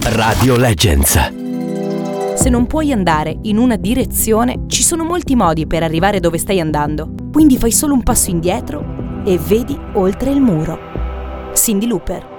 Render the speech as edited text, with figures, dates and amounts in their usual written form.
Radio Legends. Se non puoi andare in una direzione, ci sono molti modi per arrivare dove stai andando. Quindi fai solo un passo indietro e vedi oltre il muro. Cyndi Lauper.